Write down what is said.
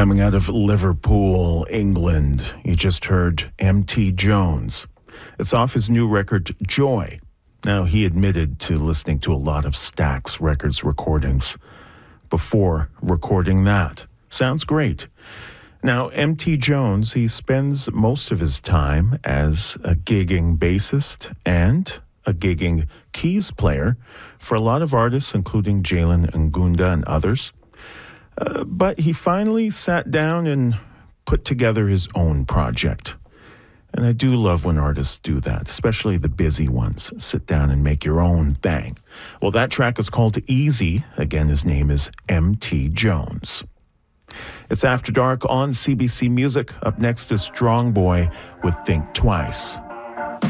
coming out of Liverpool, England. You just heard M.T. Jones. It's off his new record, Joy. Now, he admitted to listening to a lot of Stax Records recordings before recording that. Sounds great. Now, M.T. Jones, he spends most of his time as a gigging bassist and a gigging keys player for a lot of artists, including Jalen Ngunda and others. But he finally sat down and put together his own project. And I do love when artists do that, especially the busy ones. Sit down and make your own thing. Well, that track is called Easy. Again, his name is M.T. Jones. It's After Dark on CBC Music. Up next is Strong Boy with Think Twice.